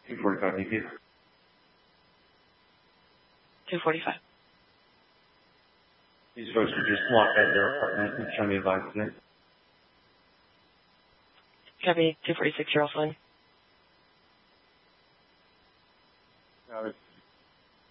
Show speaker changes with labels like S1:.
S1: 245, thank you.
S2: 245.
S1: These folks were just locked out of their apartment and trying to be advised today.
S2: Copy 246, you're offline.
S1: Got it.